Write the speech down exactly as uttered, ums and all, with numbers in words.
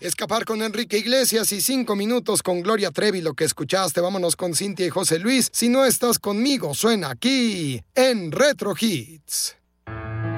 Escapar con Enrique Iglesias y Cinco Minutos con Gloria Trevi, lo que escuchaste. Vámonos con Cintia y José Luis. Si no estás conmigo, suena aquí en Retro Hits.